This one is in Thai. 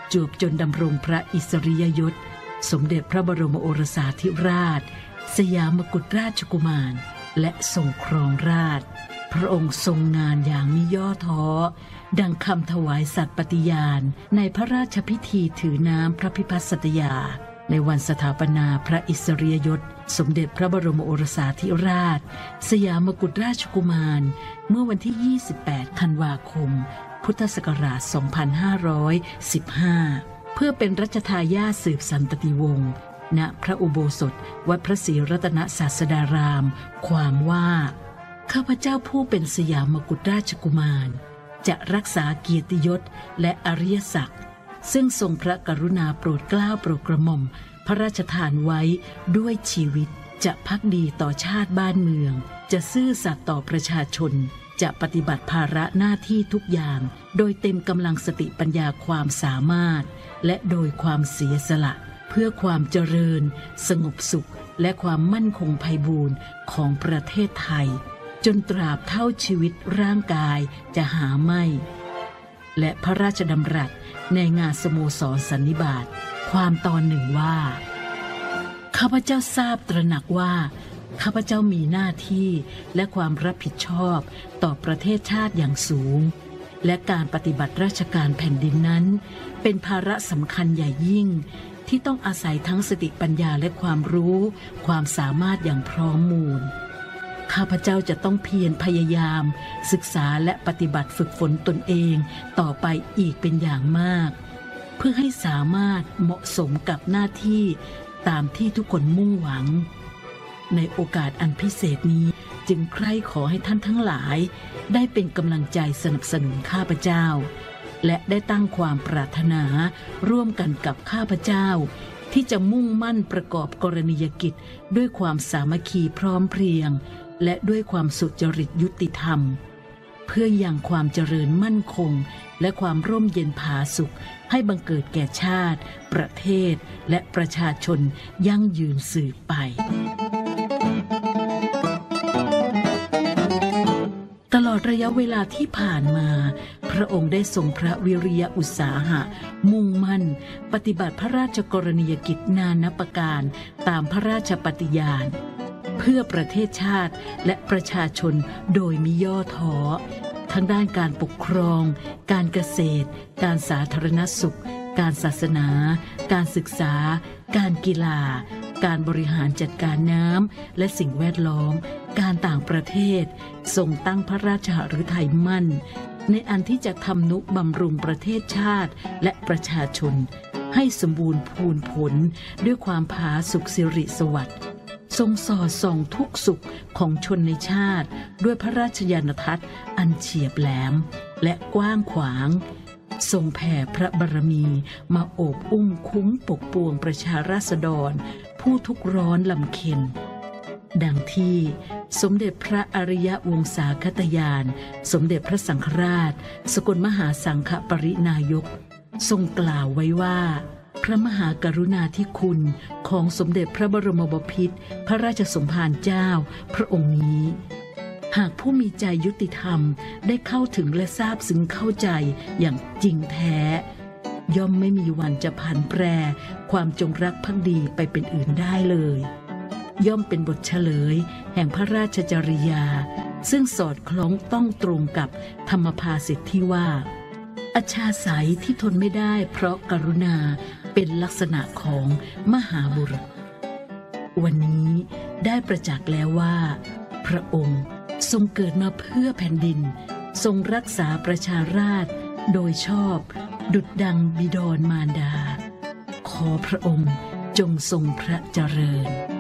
จวบจนดำรงพระอิสริยยศสมเด็จพระบรมโอรสาธิราชสยามกุฎราชกุมารและทรงครองราชย์พระองค์ทรงงานอย่างมิย่อท้อดังคำถวายสัตย์ปฏิญาณในพระราชพิธีถือน้ำพระพิพัฒสัตยาในวันสถาปนาพระอิสริยยศสมเด็จพระบรมโอรสาธิราชสยามกุฎราชกุมารเมื่อวันที่ 28 ธันวาคม พุทธศักราช 2515 เพื่อเป็นรัชทายาทสืบสันตติวงศ์ณพระอุโบสถวัดพระศรีรัตนศาสดารามความว่าข้าพเจ้าผู้เป็นสยามกุฎราชกุมารจะรักษาเกียรติยศและอริยศักดิ์ซึ่งทรงพระกรุณาโปรดเกล้าโปรดกระหม่อมพระราชทานไว้ด้วยชีวิตจะภักดีต่อชาติบ้านเมืองจะซื่อสัตย์ต่อประชาชนจะปฏิบัติภาระหน้าที่ทุกอย่างโดยเต็มกำลังสติปัญญาความสามารถและโดยความเสียสละเพื่อความเจริญสงบสุขและความมั่นคงไพบูรย์ของประเทศไทยจนตราบเท่าชีวิตร่างกายจะหาไม่และพระราชดำรัสในงานสโมสรสันนิบาตความตอนหนึ่งว่าข้าพเจ้าทราบตระหนักว่าข้าพเจ้ามีหน้าที่และความรับผิดชอบต่อประเทศชาติอย่างสูงและการปฏิบัติราชการแผ่นดินนั้นเป็นภาระสำคัญใหญ่ยิ่งที่ต้องอาศัยทั้งสติปัญญาและความรู้ความสามารถอย่างพร้อมมูลข้าพเจ้าจะต้องเพียรพยายามศึกษาและปฏิบัติฝึกฝนตนเองต่อไปอีกเป็นอย่างมากเพื่อให้สามารถเหมาะสมกับหน้าที่ตามที่ทุกคนมุ่งหวังในโอกาสอันพิเศษนี้จึงใคร่ขอให้ท่านทั้งหลายได้เป็นกำลังใจสนับสนุนข้าพเจ้าและได้ตั้งความปรารถนาร่วมกันกับข้าพเจ้าที่จะมุ่งมั่นประกอบกรณียกิจด้วยความสามัคคีพร้อมเพรียงและด้วยความสุจริตยุติธรรมเพื่อยังความเจริญมั่นคงและความร่มเย็นผาสุขให้บังเกิดแก่ชาติประเทศและประชาชนยั่งยืนสืบไปตลอดระยะเวลาที่ผ่านมาพระองค์ได้ทรงพระวิริยะอุตสาหะมุ่งมั่นปฏิบัติพระราชกรณียกิจนานาประการตามพระราชปฏิญาณเพื่อประเทศชาติและประชาชนโดยมิย่อท้อทั้งด้านการปกครองการเกษตรการสาธารณสุขการศาสนาการศึกษาการกีฬาการบริหารจัดการน้ำและสิ่งแวดล้อมการต่างประเทศทรงตั้งพระราชหฤทัยมั่นในอันที่จะทำนุบำรุงประเทศชาติและประชาชนให้สมบูรณ์พูนผลด้วยความผาสุกสิริสวัสดิ์ทรงสอดส่องทุกสุขของชนในชาติด้วยพระราชญาณทัศน์อันเฉียบแหลมและกว้างขวางทรงแผ่พระบารมีมาโอบอุ้มคุ้มปกป้องประชาราษฎรผู้ทุกข์ร้อนลำเค็ญดังที่สมเด็จพระอริยวงศาคตญาณสมเด็จพระสังฆราชสกลมหาสังฆปรินายกทรงกล่าวไว้ว่าพระมหากรุณาธิคุณของสมเด็จพระบรมบพิตรพระราชสมภารเจ้าพระองค์นี้หากผู้มีใจยุติธรรมได้เข้าถึงและทราบซึ้งเข้าใจอย่างจริงแท้ย่อมไม่มีวันจะผันแปรความจงรักภักดีไปเป็นอื่นได้เลยย่อมเป็นบทเฉลยแห่งพระราชจริยาซึ่งสอดคล้องต้องตรงกับธรรมภาษิตที่ว่าอัจฉริยที่ทนไม่ได้เพราะกรุณาเป็นลักษณะของมหาบุรุษวันนี้ได้ประจักษ์แล้วว่าพระองค์ทรงเกิดมาเพื่อแผ่นดินทรงรักษาประชาราษฎร์โดยชอบดุจดังบิดรมารดาขอพระองค์จงทรงพระเจริญ